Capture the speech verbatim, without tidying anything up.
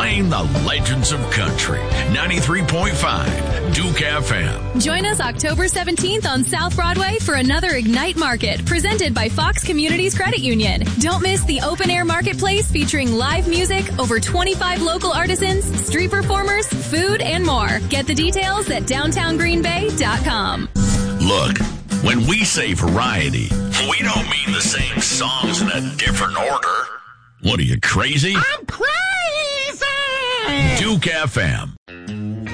playing the legends of country. ninety-three point five Duke F M. Join us October seventeenth on South Broadway for another Ignite Market presented by Fox Communities Credit Union. Don't miss the open-air marketplace featuring live music, over twenty-five local artisans, street performers, food, and more. Get the details at downtown green bay dot com. Look, when we say variety, we don't mean the same songs in a different order. What are you, crazy? I'm crazy! Duke F M.